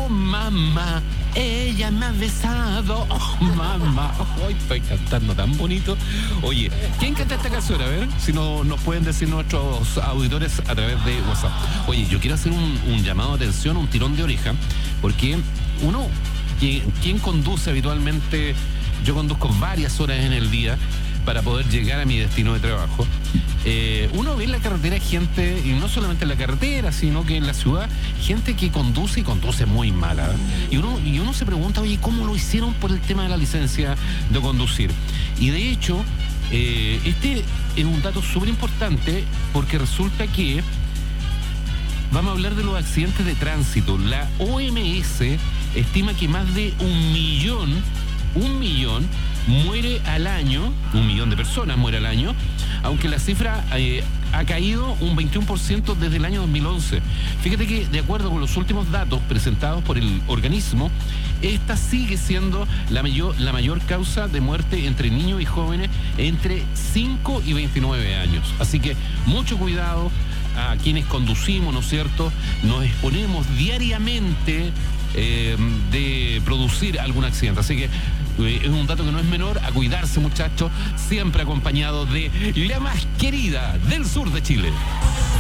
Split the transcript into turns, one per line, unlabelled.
Oh, mamá, ella me ha besado. Oh, mamá. Hoy estoy cantando tan bonito. Oye, ¿quién canta esta canción? A ver, si no nos pueden decir nuestros auditores a través de WhatsApp. Oye, yo quiero hacer un llamado de atención, un tirón de oreja, porque uno, quien conduce habitualmente, yo conduzco varias horas en el día para poder llegar a mi destino de trabajo. Uno ve en la carretera gente, y no solamente en la carretera, sino que en la ciudad, gente que conduce y conduce muy mala. Y uno se pregunta, oye, ¿cómo lo hicieron por el tema de la licencia de conducir? Y de hecho, este es un dato súper importante porque resulta que vamos a hablar de los accidentes de tránsito. La OMS estima que más de 1 millón muere al año, 1 millón de personas muere al año, aunque la cifra ha caído un 21% desde el año 2011. Fíjate que, de acuerdo con los últimos datos presentados por el organismo, esta sigue siendo la mayor causa de muerte entre niños y jóvenes entre 5 y 29 años. Así que mucho cuidado a quienes conducimos, ¿no es cierto? Nos exponemos diariamente de producir algún accidente. Así que es un dato que no es menor, a cuidarse, muchachos, siempre acompañado de la más querida del sur de Chile.